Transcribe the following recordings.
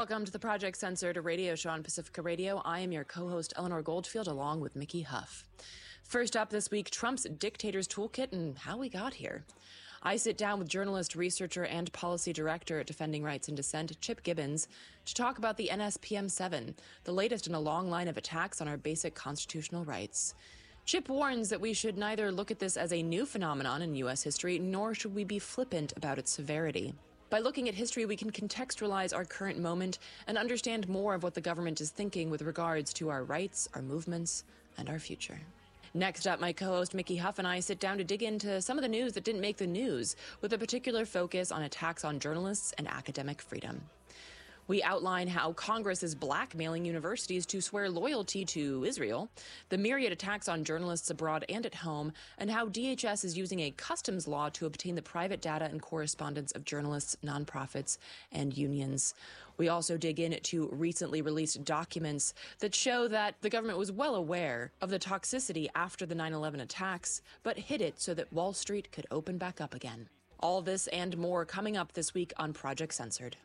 Welcome to the Project Censored, a radio show on Pacifica Radio. I am your co-host, Eleanor Goldfield, along with Mickey Huff. First up this week, Trump's Dictator's Toolkit and how we got here. I sit down with journalist, researcher, and policy director at Defending Rights and Dissent, Chip Gibbons, to talk about the NSPM-7, the latest in a long line of attacks on our basic constitutional rights. Chip warns that we should neither look at this as a new phenomenon in U.S. history, nor should we be flippant about its severity. By looking at history, we can contextualize our current moment and understand more of what the government is thinking with regards to our rights, our movements, and our future. Next up, my co-host Mickey Huff and I sit down to dig into some of the news that didn't make the news, with a particular focus on attacks on journalists and academic freedom. We outline how Congress is blackmailing universities to swear loyalty to Israel, the myriad attacks on journalists abroad and at home, and how DHS is using a customs law to obtain the private data and correspondence of journalists, nonprofits, and unions. We also dig into recently released documents that show that the government was well aware of the toxicity after the 9/11 attacks, but hid it so that Wall Street could open back up again. All this and more coming up this week on Project Censored.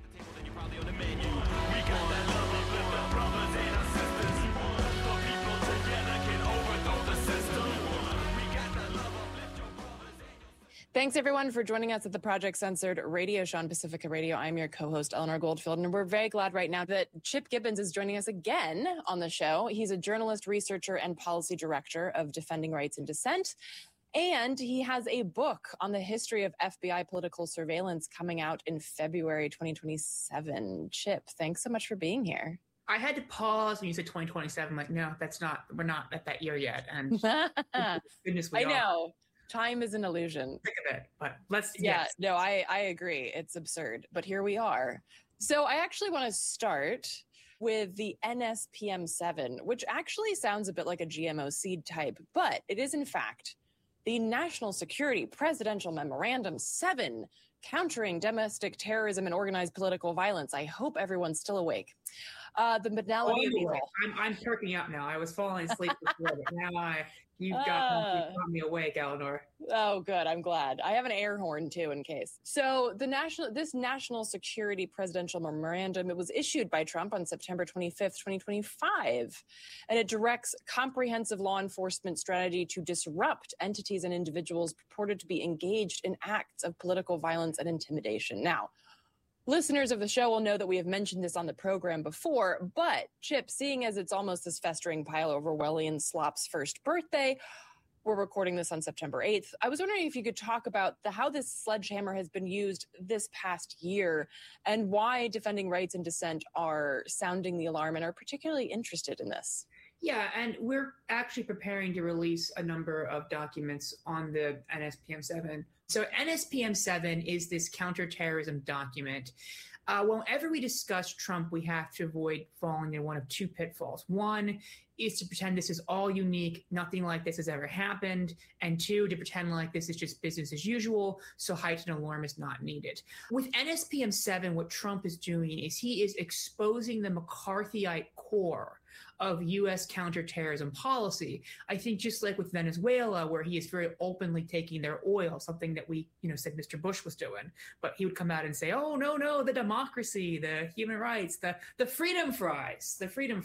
Thanks, everyone, for joining us at the Project Censored radio show on Pacifica Radio. I'm your co-host, Eleanor Goldfield, and we're very glad right now that Chip Gibbons is joining us again on the show. He's a journalist, researcher, and policy director of Defending Rights and Dissent. And he has a book on the history of FBI political surveillance coming out in February 2027. Chip, thanks so much for being here. I had to pause when you said 2027. Like, no, we're not at that year yet. And goodness, I know. Time is an illusion. Think of it, but I agree. It's absurd, but here we are. So I actually want to start with the NSPM-7, which actually sounds a bit like a GMO seed type, but it is in fact the National Security Presidential Memorandum 7, Countering Domestic Terrorism and Organized Political Violence. I hope everyone's still awake. The banality of evil. I'm perking up now. I was falling asleep before, but now you've got me awake, Eleanor. Oh, good. I'm glad. I have an air horn too, in case. So this National Security Presidential Memorandum, it was issued by Trump on September 25th, 2025, and it directs comprehensive law enforcement strategy to disrupt entities and individuals purported to be engaged in acts of political violence and intimidation. Now, listeners of the show will know that we have mentioned this on the program before, but Chip, seeing as it's almost this festering pile over Orwellian slop's first birthday, we're recording this on September 8th. I was wondering if you could talk about how this sledgehammer has been used this past year and why Defending Rights and Dissent are sounding the alarm and are particularly interested in this. Yeah, and we're actually preparing to release a number of documents on the NSPM-7. So NSPM-7 is this counterterrorism document. Whenever we discuss Trump, we have to avoid falling in one of two pitfalls. One is to pretend this is all unique, nothing like this has ever happened. And two, to pretend like this is just business as usual, so heightened alarm is not needed. With NSPM-7, what Trump is doing is he is exposing the McCarthyite core of U.S. counterterrorism policy. I think just like with Venezuela, where he is very openly taking their oil, something that we, said Mr. Bush was doing, but he would come out and say, oh, no, the democracy, the human rights, the freedom fries.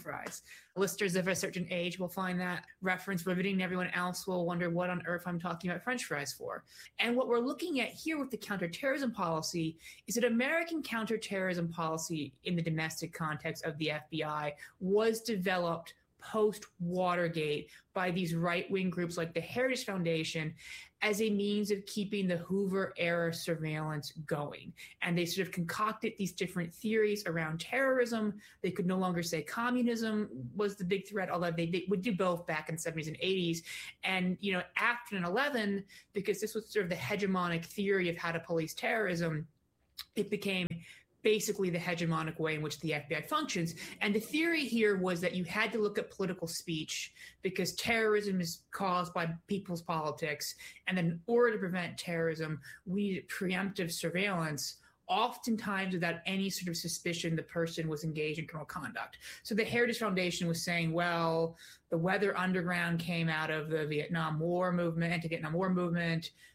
Listeners of a certain age will find that reference riveting, and everyone else will wonder what on earth I'm talking about French fries for. And what we're looking at here with the counterterrorism policy is that American counterterrorism policy in the domestic context of the FBI was developed post-Watergate by these right-wing groups like the Heritage Foundation as a means of keeping the Hoover-era surveillance going. And they sort of concocted these different theories around terrorism. They could no longer say communism was the big threat, although they would do both back in the 70s and 80s. And, after 9/11, because this was sort of the hegemonic theory of how to police terrorism, it became basically the hegemonic way in which the FBI functions. And the theory here was that you had to look at political speech because terrorism is caused by people's politics. And then in order to prevent terrorism, we needed preemptive surveillance, oftentimes without any sort of suspicion the person was engaged in criminal conduct. So the Heritage Foundation was saying, well, the Weather Underground came out of the Vietnam War movement, anti-Vietnam War movement.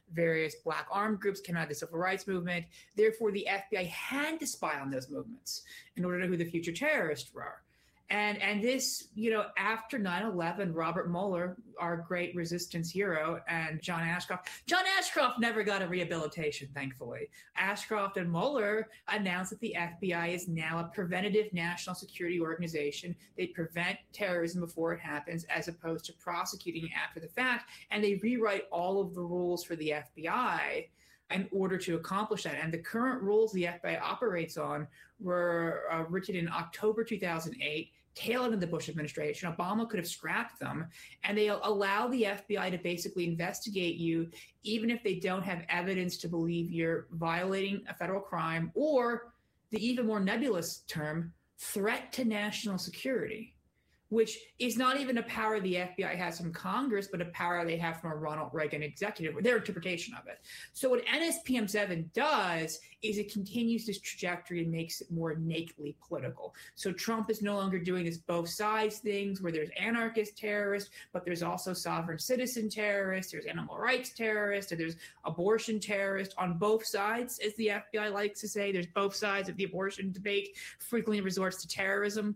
various black armed groups came out of the civil rights movement. Therefore, the FBI had to spy on those movements in order to know who the future terrorists were. And this, after 9/11, Robert Mueller, our great resistance hero, and John Ashcroft never got a rehabilitation, thankfully. Ashcroft and Mueller announced that the FBI is now a preventative national security organization. They prevent terrorism before it happens, as opposed to prosecuting after the fact. And they rewrite all of the rules for the FBI in order to accomplish that. And the current rules the FBI operates on were written in October 2008, tail end of the Bush administration. Obama could have scrapped them, and they allow the FBI to basically investigate you even if they don't have evidence to believe you're violating a federal crime, or the even more nebulous term, threat to national security, which is not even a power the FBI has from Congress, but a power they have from a Ronald Reagan executive, their interpretation of it. So what NSPM7 does is it continues this trajectory and makes it more nakedly political. So Trump is no longer doing this both sides things where there's anarchist terrorists, but there's also sovereign citizen terrorists, there's animal rights terrorists, and there's abortion terrorists on both sides, as the FBI likes to say. There's both sides of the abortion debate, frequently resorts to terrorism.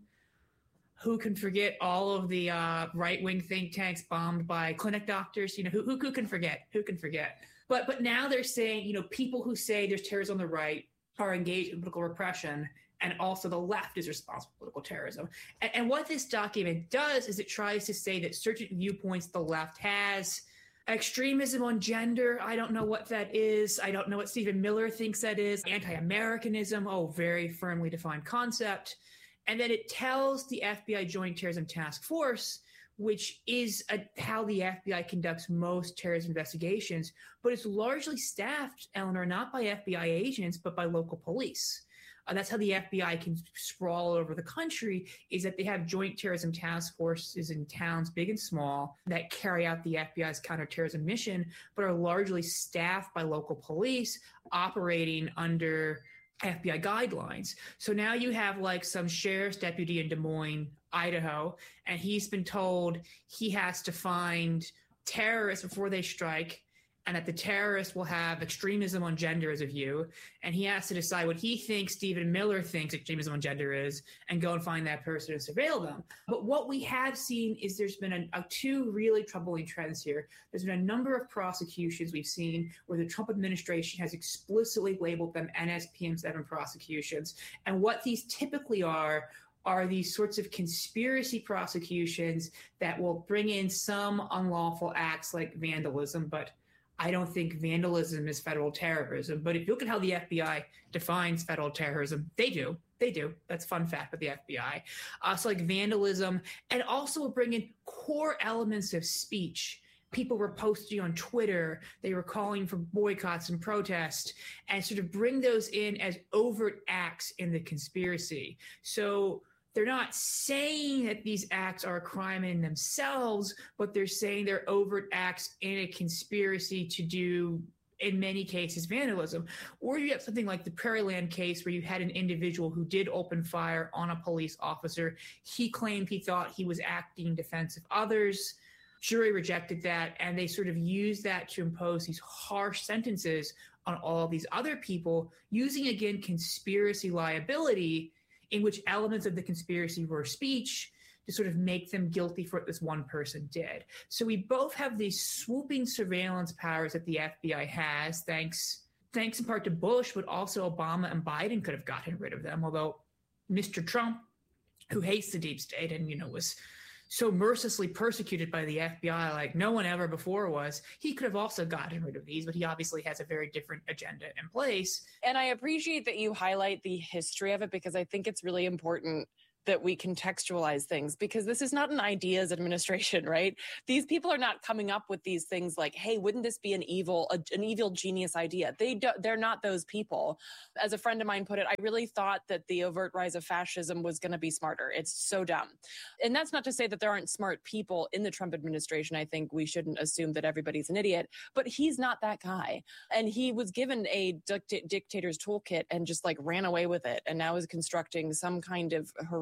Who can forget all of the right-wing think tanks bombed by clinic doctors? Who can forget? Who can forget? But now they're saying, people who say there's terrorism on the right are engaged in political repression, and also the left is responsible for political terrorism. And what this document does is it tries to say that certain viewpoints the left has, extremism on gender, I don't know what that is. I don't know what Stephen Miller thinks that is. Anti-Americanism, very firmly defined concept. And then it tells the FBI Joint Terrorism Task Force, which is how the FBI conducts most terrorism investigations, but it's largely staffed, Eleanor, not by FBI agents, but by local police. That's how the FBI can sprawl all over the country, is that they have joint terrorism task forces in towns big and small that carry out the FBI's counterterrorism mission, but are largely staffed by local police operating under FBI guidelines. So now you have some sheriff's deputy in Des Moines, Idaho, and he's been told he has to find terrorists before they strike, and that the terrorists will have extremism on gender as a view, and he has to decide what he thinks Stephen Miller thinks extremism on gender is, and go and find that person and surveil them. But what we have seen is there's been two really troubling trends here. There's been a number of prosecutions we've seen where the Trump administration has explicitly labeled them NSPM7 prosecutions, and what these typically are these sorts of conspiracy prosecutions that will bring in some unlawful acts like vandalism, but I don't think vandalism is federal terrorism. But if you look at how the FBI defines federal terrorism, they do. That's a fun fact with the FBI. So vandalism, and also will bring in core elements of speech. People were posting on Twitter. They were calling for boycotts and protests, and sort of bring those in as overt acts in the conspiracy. So they're not saying that these acts are a crime in themselves, but they're saying they're overt acts in a conspiracy to do, in many cases, vandalism. Or you have something like the Prairieland case where you had an individual who did open fire on a police officer. He claimed he thought he was acting in defense of others. Jury rejected that, and they sort of used that to impose these harsh sentences on all of these other people, using, again, conspiracy liability, in which elements of the conspiracy were speech, to sort of make them guilty for what this one person did. So we both have these swooping surveillance powers that the FBI has, thanks in part to Bush, but also Obama and Biden could have gotten rid of them. Although Mr. Trump, who hates the deep state and, was so mercilessly persecuted by the FBI like no one ever before was, he could have also gotten rid of these, but he obviously has a very different agenda in place. And I appreciate that you highlight the history of it, because I think it's really important that we contextualize things, because this is not an ideas administration, right? These people are not coming up with these things like, hey, wouldn't this be an evil genius idea? They're not those people. As a friend of mine put it, I really thought that the overt rise of fascism was going to be smarter. It's so dumb. And that's not to say that there aren't smart people in the Trump administration. I think we shouldn't assume that everybody's an idiot, but he's not that guy. And he was given a dictator's toolkit and just ran away with it, and now is constructing some kind of horrific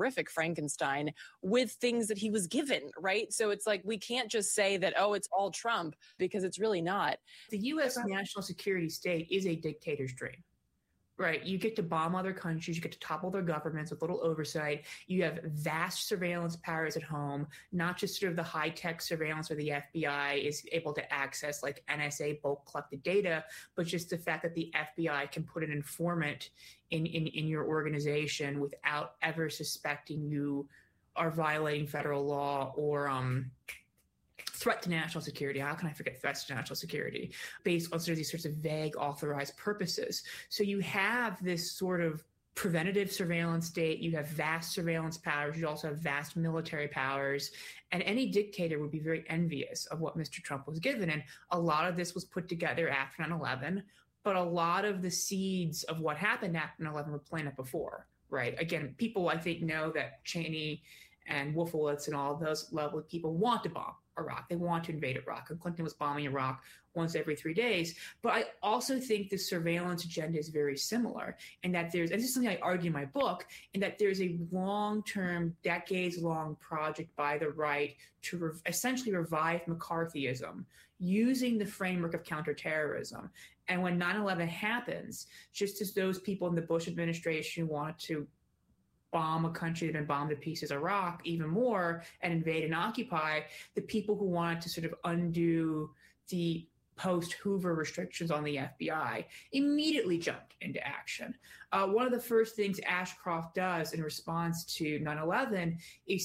horrific Frankenstein with things that he was given, right? So it's like, we can't just say that, oh, it's all Trump, because it's really not. The U.S. national security state is a dictator's dream. Right. You get to bomb other countries. You get to topple their governments with little oversight. You have vast surveillance powers at home, not just sort of the high tech surveillance where the FBI is able to access like NSA bulk collected data, but just the fact that the FBI can put an informant in your organization without ever suspecting you are violating federal law or threat to national security. How can I forget threats to national security based on sort of these sorts of vague authorized purposes? So you have this sort of preventative surveillance state. You have vast surveillance powers. You also have vast military powers. And any dictator would be very envious of what Mr. Trump was given. And a lot of this was put together after 9/11, but a lot of the seeds of what happened after 9/11 were planted before, right? Again, people I think know that Cheney and Wolfowitz and all those level of people want to bomb Iraq. They want to invade Iraq. And Clinton was bombing Iraq once every 3 days. But I also think the surveillance agenda is very similar, and that and this is something I argue in my book, and that there's a long-term, decades-long project by the right to essentially revive McCarthyism using the framework of counterterrorism. And when 9/11 happens, just as those people in the Bush administration wanted to bomb a country that had been bombed to pieces, Iraq, even more, and invade and occupy, the people who wanted to sort of undo the post-Hoover restrictions on the FBI immediately jumped into action. One of the first things Ashcroft does in response to 9/11 is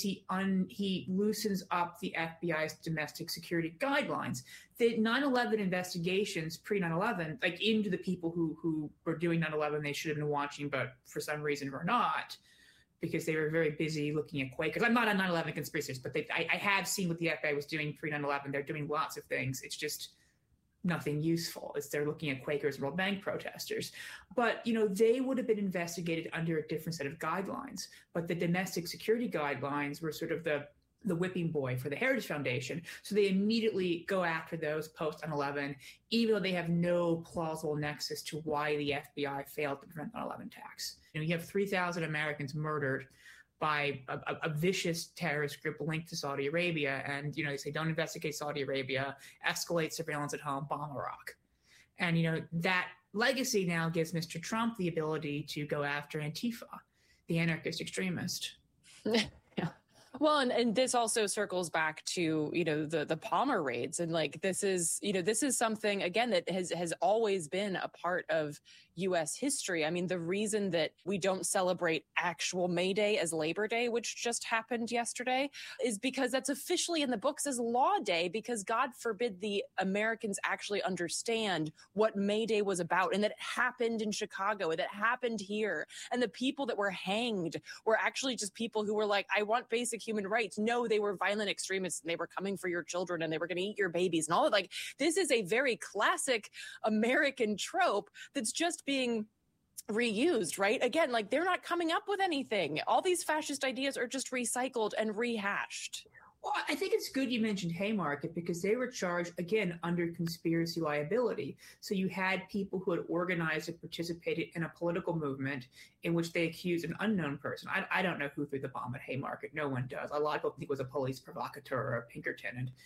he loosens up the FBI's domestic security guidelines. The 9/11 investigations, pre-9/11, like into the people who were doing 9/11 they should have been watching, but for some reason were not, because they were very busy looking at Quakers. I'm not a 9/11 conspiracist, but I have seen what the FBI was doing pre-9/11. They're doing lots of things. It's just nothing useful. They're looking at Quakers and World Bank protesters. But, they would have been investigated under a different set of guidelines. But the domestic security guidelines were sort of the whipping boy for the Heritage Foundation. So they immediately go after those post 9/11, even though they have no plausible nexus to why the FBI failed to prevent 9/11 attacks. You have 3,000 Americans murdered by a vicious terrorist group linked to Saudi Arabia. And, they say, don't investigate Saudi Arabia, escalate surveillance at home, bomb Iraq. And, that legacy now gives Mr. Trump the ability to go after Antifa, the anarchist extremist. Yeah. Well, and this also circles back to, the Palmer raids. And like, this is something, again, that has always been a part of U.S. history. I mean, the reason that we don't celebrate actual May Day as Labor Day, which just happened yesterday, is because that's officially in the books as Law Day, because God forbid the Americans actually understand what May Day was about, and that it happened in Chicago, and that happened here. And the people that were hanged were actually just people who were like, I want basic human rights. No, they were violent extremists, and they were coming for your children, and they were going to eat your babies and all of like, this is a very classic American trope that's just being reused, right? Again, like, they're not coming up with anything. All these fascist ideas are just recycled and rehashed. Well, I think it's good you mentioned Haymarket, because they were charged, again, under conspiracy liability. So you had people who had organized and participated in a political movement in which they accused an unknown person. I don't know who threw the bomb at Haymarket. No one does. A lot of people think it was a police provocateur or a Pinkerton. And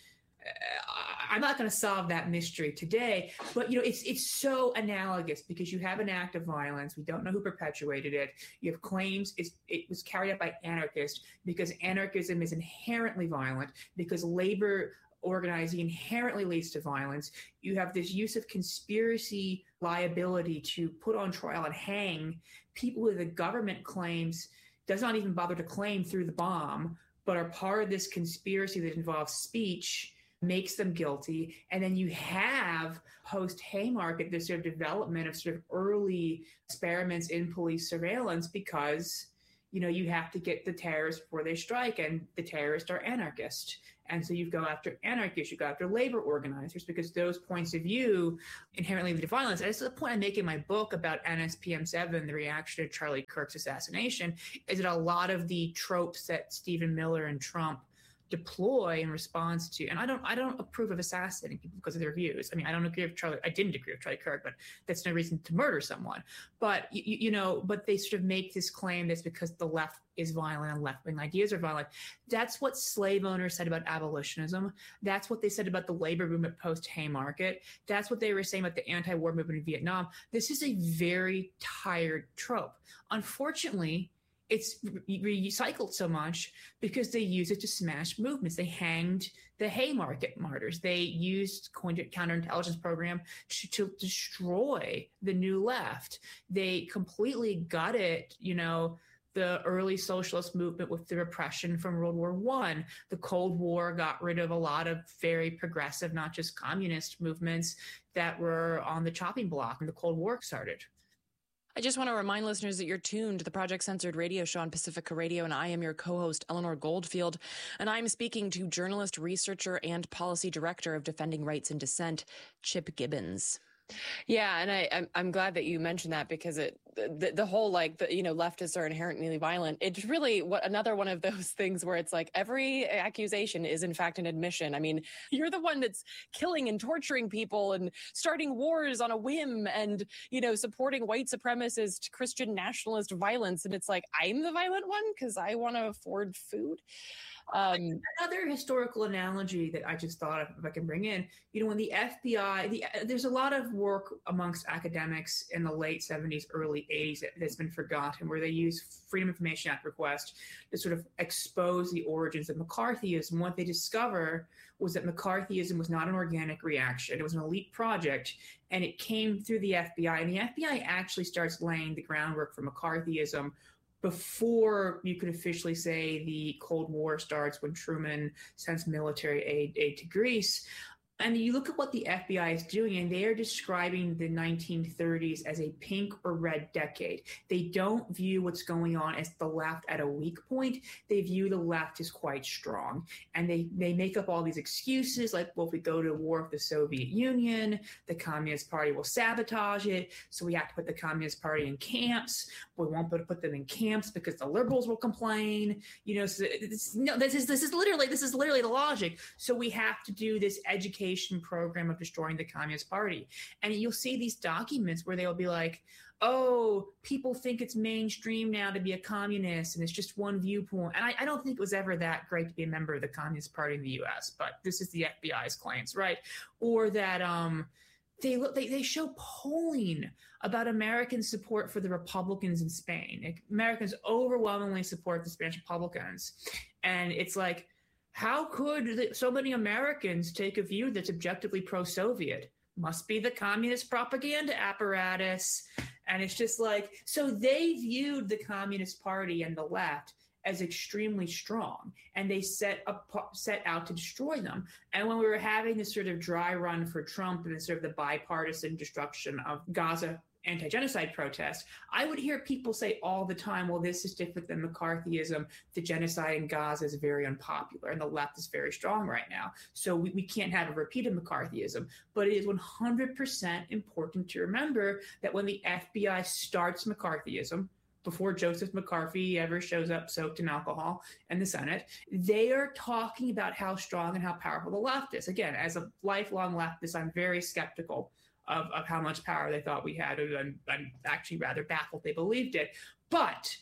I'm not going to solve that mystery today, but it's so analogous, because you have an act of violence. We don't know who perpetuated it. You have claims it was carried out by anarchists, because anarchism is inherently violent, because labor organizing inherently leads to violence. You have this use of conspiracy liability to put on trial and hang people who the government claims does not even bother to claim through the bomb, but are part of this conspiracy that involves speech, makes them guilty. And then you have post Haymarket this sort of development of sort of early experiments in police surveillance, because you have to get the terrorists before they strike, and the terrorists are anarchists. And so you go after anarchists, you go after labor organizers, because those points of view inherently lead to violence. And this is the point I make in my book about NSPM7, the reaction to Charlie Kirk's assassination, is that a lot of the tropes that Stephen Miller and Trump deploy in response to, and I don't approve of assassinating people because of their views. I mean, I didn't agree with Charlie Kirk, but that's no reason to murder someone. But but they sort of make this claim that's because the left is violent and left-wing ideas are violent. That's what slave owners said about abolitionism. That's what they said about the labor movement post-Haymarket. That's what they were saying about the anti-war movement in Vietnam. This is a very tired trope. Unfortunately, it's recycled so much because they use it to smash movements. They hanged the Haymarket martyrs. They used counterintelligence program to destroy the new left. They completely gutted, the early socialist movement with the repression from World War I. The Cold War got rid of a lot of very progressive, not just communist movements that were on the chopping block when the Cold War started. I just want to remind listeners that you're tuned to the Project Censored radio show on Pacifica Radio, and I am your co-host, Eleanor Goldfield, and I'm speaking to journalist, researcher, and policy director of Defending Rights and Dissent, Chip Gibbons. Yeah, and I'm glad that you mentioned that, because the whole leftists are inherently violent. It's really another one of those things where it's like every accusation is in fact an admission. I mean, you're the one that's killing and torturing people and starting wars on a whim and supporting white supremacist Christian nationalist violence, and it's like I'm the violent one because I want to afford food. Another historical analogy that I just thought of, if I can bring in, when the FBI, there's a lot of work amongst academics in the late 70s, early 80s that's been forgotten, where they use Freedom of Information Act request to sort of expose the origins of McCarthyism. What they discover was that McCarthyism was not an organic reaction. It was an elite project, and it came through the FBI. And the FBI actually starts laying the groundwork for McCarthyism before you could officially say the Cold War starts, when Truman sends military aid to Greece. And you look at what the FBI is doing, and they are describing the 1930s as a pink or red decade. They don't view what's going on as the left at a weak point. They view the left as quite strong. And they make up all these excuses like, well, if we go to war with the Soviet Union, the Communist Party will sabotage it. So we have to put the Communist Party in camps. We won't put them in camps because the liberals will complain. So this is literally the logic. So we have to do this education program of destroying the Communist Party. And you'll see these documents where they'll be like, oh, people think it's mainstream now to be a communist and it's just one viewpoint. And I don't think it was ever that great to be a member of the Communist Party in the US, but this is the FBI's claims, right? Or that they show polling about American support for the Republicans in Spain. Americans overwhelmingly support the Spanish Republicans. And it's like, how could so many Americans take a view that's objectively pro-Soviet? Must be the communist propaganda apparatus. And it's just like, so they viewed the Communist Party and the left as extremely strong, and they set out to destroy them. And when we were having this sort of dry run for Trump and sort of the bipartisan destruction of Gaza anti-genocide protests, I would hear people say all the time, well, this is different than McCarthyism. The genocide in Gaza is very unpopular and the left is very strong right now. So we can't have a repeat of McCarthyism. But it is 100% important to remember that when the FBI starts McCarthyism, before Joseph McCarthy ever shows up soaked in alcohol in the Senate, they are talking about how strong and how powerful the left is. Again, as a lifelong leftist, I'm very skeptical of how much power they thought we had. I'm actually rather baffled they believed it. But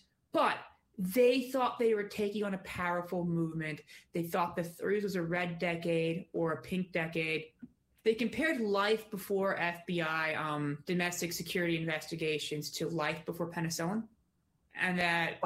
they thought they were taking on a powerful movement. They thought the 30s was a red decade or a pink decade. They compared life before FBI domestic security investigations to life before penicillin. And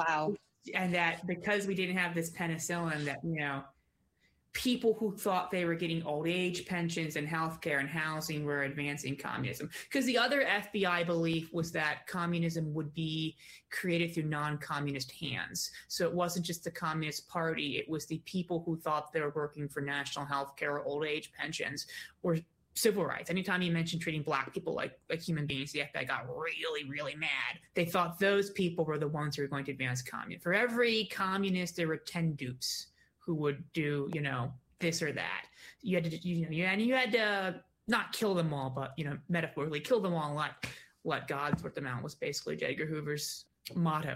that because we didn't have this penicillin, that, people who thought they were getting old age pensions and healthcare and housing were advancing communism. Because the other FBI belief was that communism would be created through non-communist hands. So it wasn't just the Communist Party. It was the people who thought they were working for national healthcare or old age pensions or civil rights. Anytime you mention treating Black people like human beings, the FBI got really, really mad. They thought those people were the ones who were going to advance communism. For every communist, there were 10 dupes who would do, this or that. You had to, not kill them all, but, metaphorically kill them all, let God sort them out was basically J. Edgar Hoover's motto.